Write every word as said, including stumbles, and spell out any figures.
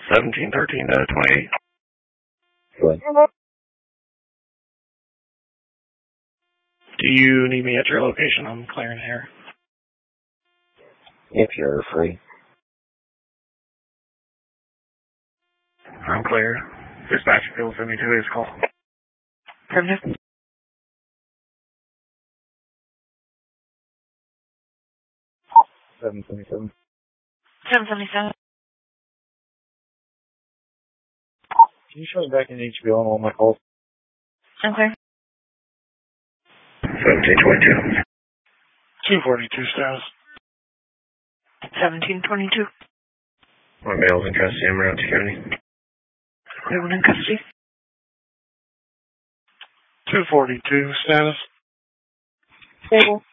seventeen thirteen to twenty-eight. Go ahead. Do you need me at your location? I'm clearing here. If you're free. I'm clear. Dispatch field seventy-two is call. Affirmative. seven seventy-seven. seven seventy-seven. Can you show me back in H B O on all my calls? I'm clear. seventeen twenty-two. two forty-two status. seventeen twenty-two. My male's in custody. I'm around County. Everyone in custody. two forty-two status. Stable.